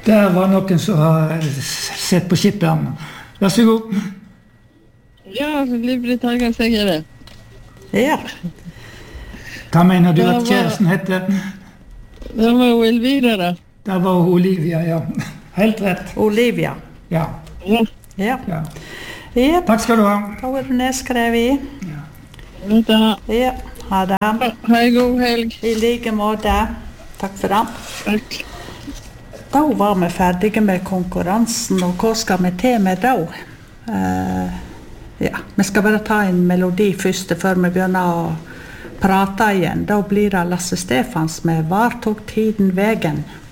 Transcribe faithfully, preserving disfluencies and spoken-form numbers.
Der var noen som har sett på skipperen. Vær så god. Ja, Liv-Britt Helga sier det. Ja. Hva mener du Det at var- kjæresten hette? Det var jo Elvira da. Der var Olivia, ja. Helt rett. Olivia. Ja. Ja, Ja. ja. Jep, Takk skal du ha. da er du nedskrevet i. vet du. Ja, ha det. Hei, god helg. I like måte. Takk for det. Takk. Da var vi ferdige med konkurransen, og hva skal vi til med da? Eh, ja, vi skal bare ta en melodi først, før vi begynner å prate igjen. Da blir det Lasse Stefans med «Var tok tiden vegen?»